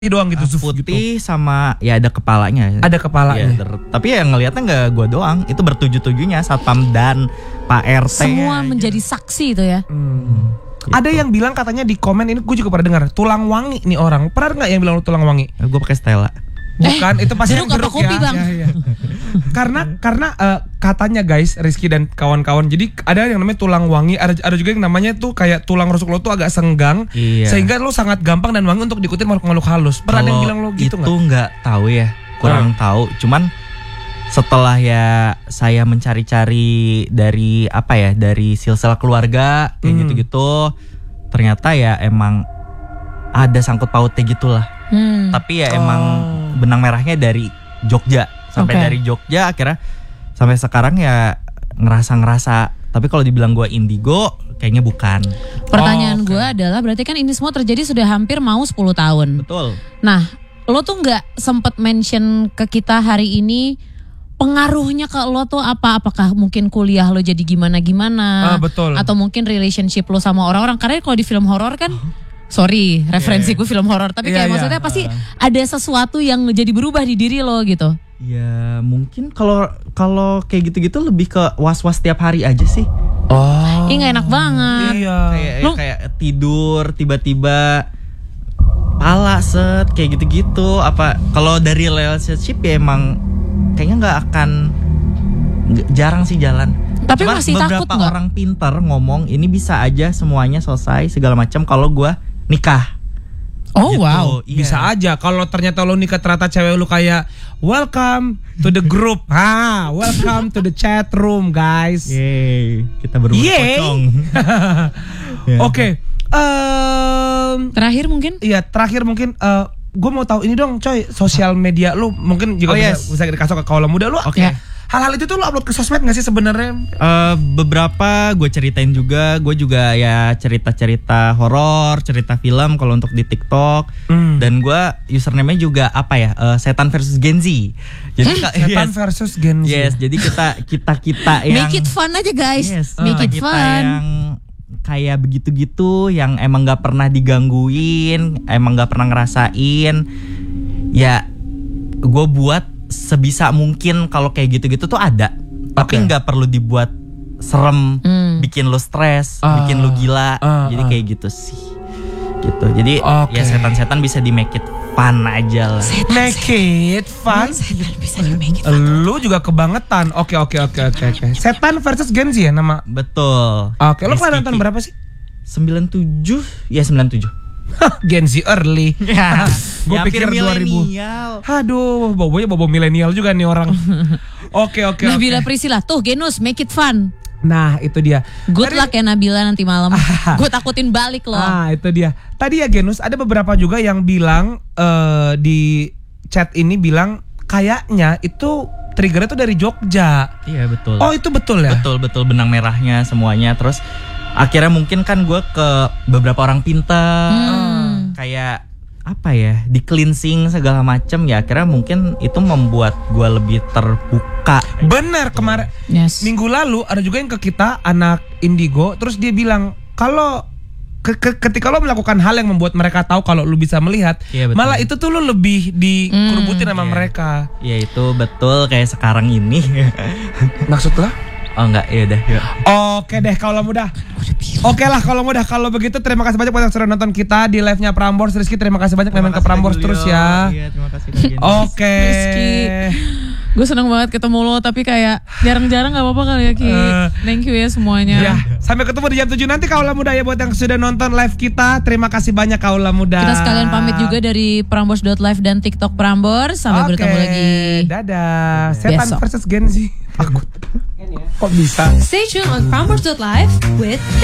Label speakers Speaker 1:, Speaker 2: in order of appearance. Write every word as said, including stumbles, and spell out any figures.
Speaker 1: doang gitu,
Speaker 2: uh, putih
Speaker 1: gitu.
Speaker 2: sama ya ada kepalanya.
Speaker 1: Ada kepalanya.
Speaker 2: Ya, tapi yang ngelihatnya nggak gue doang, itu bertujuh-tujuhnya satpam dan Pak R T.
Speaker 3: Semua menjadi saksi itu ya.
Speaker 1: Hmm.
Speaker 2: Gitu.
Speaker 1: Ada yang bilang katanya di komen ini gue juga pernah dengar tulang wangi nih orang. Pernah nggak yang bilang lu tulang wangi?
Speaker 2: Gue pakai Stella.
Speaker 1: Bukan,
Speaker 3: eh,
Speaker 1: itu pasti yang
Speaker 3: jeruk
Speaker 1: jeruk
Speaker 3: apa kopi,
Speaker 1: ya.
Speaker 3: Bang?
Speaker 1: Ya, ya. karena karena uh, katanya guys, Rizky dan kawan-kawan. Jadi ada yang namanya tulang wangi, ada ada juga yang namanya tuh kayak tulang rusuk lo tuh agak senggang,
Speaker 2: Iya.
Speaker 1: sehingga lo sangat gampang dan wangi untuk diikutin makhluk-makhluk halus. Pernah ada yang bilang lo gitu nggak?
Speaker 2: Itu nggak tahu ya, kurang
Speaker 1: Hmm.
Speaker 2: tahu. Cuman setelah ya saya mencari-cari dari apa ya, dari silsilah keluarga kayak
Speaker 1: Hmm.
Speaker 2: gitu-gitu, ternyata ya emang ada sangkut pautnya gitulah.
Speaker 3: Hmm.
Speaker 2: Tapi ya
Speaker 1: Oh.
Speaker 2: emang benang merahnya dari Jogja sampai
Speaker 3: Oke.
Speaker 2: dari Jogja akhirnya sampai sekarang ya ngerasa-ngerasa. Tapi kalau dibilang gue indigo kayaknya bukan.
Speaker 3: Pertanyaan
Speaker 1: Oh, oke.
Speaker 3: gue adalah berarti kan ini semua terjadi sudah hampir mau sepuluh tahun.
Speaker 2: Betul.
Speaker 3: Nah, lo tuh nggak sempet mention ke kita hari ini pengaruhnya ke lo tuh apa? Apakah mungkin kuliah lo jadi gimana-gimana?
Speaker 1: Ah, betul.
Speaker 3: Atau mungkin relationship lo sama orang-orang? Karena kalau di film horor kan, sorry referensi gue film horor, tapi
Speaker 1: Iya,
Speaker 3: kayak
Speaker 1: iya.
Speaker 3: maksudnya pasti ada sesuatu yang jadi berubah di diri lo gitu.
Speaker 2: Ya mungkin kalau kalau kayak gitu-gitu lebih ke was-was tiap hari aja sih.
Speaker 1: Oh.
Speaker 3: Ih nggak enak banget.
Speaker 1: Iya.
Speaker 2: Kayak
Speaker 3: Lu-
Speaker 2: kayak tidur tiba-tiba pala set kayak gitu-gitu. Apa kalau dari relationship ya emang kayaknya nggak akan nggak- jarang sih jalan.
Speaker 3: Tapi
Speaker 2: Cuman
Speaker 3: masih takut
Speaker 2: beberapa
Speaker 3: nggak?
Speaker 2: orang pintar ngomong ini bisa aja semuanya selesai segala macam kalau gue nikah.
Speaker 3: Oh
Speaker 2: Gitu,
Speaker 3: wow.
Speaker 2: iya.
Speaker 1: Bisa aja kalau ternyata lo nikah ternyata cewek lu kayak welcome to the group. Ha, welcome to the chat room, guys.
Speaker 2: Yeay, kita berubah
Speaker 1: Yeay.
Speaker 2: pocong.
Speaker 1: Oke. Em,
Speaker 3: Terakhir mungkin?
Speaker 1: Iya, terakhir mungkin gue mau tahu ini dong, coy, sosial media lu mungkin juga
Speaker 2: Oh,
Speaker 1: bisa,
Speaker 2: yes.
Speaker 1: bisa dikasih ke kaula muda lu.
Speaker 2: Oke.
Speaker 1: Ya, hal-hal itu tuh lu upload ke sosmed nggak sih sebenarnya?
Speaker 2: Eh, beberapa gue ceritain juga, gue juga ya cerita-cerita horor, cerita film kalau untuk di TikTok.
Speaker 1: Hmm.
Speaker 2: Dan gue username-nya juga apa ya, eh, setan versus Gen Z. Jadi ka-
Speaker 1: Setan
Speaker 2: yes,
Speaker 1: versus Gen Z.
Speaker 2: yes, jadi kita kita kita yang
Speaker 3: Make it fun aja guys.
Speaker 2: yes,
Speaker 3: Make
Speaker 2: kita
Speaker 3: it
Speaker 2: kita
Speaker 3: fun.
Speaker 2: yang kayak begitu-gitu, yang emang nggak pernah digangguin, emang nggak pernah ngerasain. Ya, gue buat sebisa mungkin kalau kayak gitu-gitu tuh ada, tapi
Speaker 1: Oke.
Speaker 2: nggak perlu dibuat serem,
Speaker 3: Hmm.
Speaker 2: bikin lo stres,
Speaker 1: Ah,
Speaker 2: bikin lo gila,
Speaker 1: ah,
Speaker 2: jadi
Speaker 1: ah.
Speaker 2: kayak gitu sih, gitu. Jadi
Speaker 1: Oke.
Speaker 2: ya setan-setan bisa di make it fun aja lah.
Speaker 1: Make it fun.
Speaker 3: Setan bisa di make it fun.
Speaker 1: Lu juga kebangetan. Oke oke oke oke oke. Setan versus Gen Z ya nama.
Speaker 2: Betul.
Speaker 1: Oke, lu
Speaker 2: Miss
Speaker 1: kemarin nonton
Speaker 2: Kiki.
Speaker 1: berapa sih?
Speaker 2: sembilan tujuh ya sembilan tujuh.
Speaker 1: Gen Z early.
Speaker 2: Ya,
Speaker 1: Gue
Speaker 2: ya,
Speaker 1: pikir
Speaker 2: hampir
Speaker 1: dua ribu.
Speaker 2: milenial.
Speaker 1: Aduh, bobonya bobo milenial juga nih orang. Oke oke oke.
Speaker 3: Nabila Priscilla, tuh Genus, make it fun.
Speaker 1: Nah, itu dia.
Speaker 3: Good
Speaker 1: Tadi-
Speaker 3: luck ya Nabila nanti malam. Gue takutin balik loh.
Speaker 1: Ah, itu dia. Tadi ya Genus, ada beberapa juga yang bilang eh, di chat ini bilang kayaknya itu triggernya tuh dari Jogja.
Speaker 2: Iya betul.
Speaker 1: Oh, itu betul ya?
Speaker 2: Betul betul benang merahnya semuanya. Terus akhirnya mungkin kan gue ke beberapa orang pintar,
Speaker 3: Hmm.
Speaker 2: kayak apa ya, di cleansing segala macam ya. Akhirnya mungkin itu membuat gue lebih terbuka.
Speaker 1: Bener, kemarin
Speaker 3: Yes.
Speaker 1: minggu lalu ada juga yang ke kita anak indigo, terus dia bilang kalau ke- ke- ketika lo melakukan hal yang membuat mereka tahu kalau lo bisa melihat,
Speaker 2: Iya, betul.
Speaker 1: malah itu tuh lo lebih dikerubutin sama
Speaker 2: Iya.
Speaker 1: mereka.
Speaker 2: Ya itu betul kayak sekarang ini.
Speaker 1: Maksud lo?
Speaker 2: Oh enggak, ya udah. yuk.
Speaker 1: Oke deh kalau mudah. Oke lah kalau mudah. Kalau begitu terima kasih banyak buat yang sudah nonton kita di live-nya Prambors. Rizky terima kasih banyak main ke Prambors terus ya.
Speaker 2: Iya, terima kasih Kak Geni.
Speaker 1: Oke.
Speaker 3: Rizky. Gue seneng banget ketemu lo, tapi kayak jarang-jarang gak apa-apa kali ya Ki.
Speaker 1: Eh.
Speaker 3: Thank you ya semuanya.
Speaker 1: Ya, sampai ketemu di jam tujuh nanti Kaula Muda ya buat yang sudah nonton live kita. Terima kasih banyak Kaula Muda.
Speaker 3: Kita sekalian pamit juga dari prambors dot live dan TikTok Prambors. Sampai
Speaker 1: Oke,
Speaker 3: bertemu lagi
Speaker 1: dadah. Setan
Speaker 3: besok.
Speaker 1: versus Gen Z. Takut. Kok bisa?
Speaker 4: Stay tuned on Prambors dot live with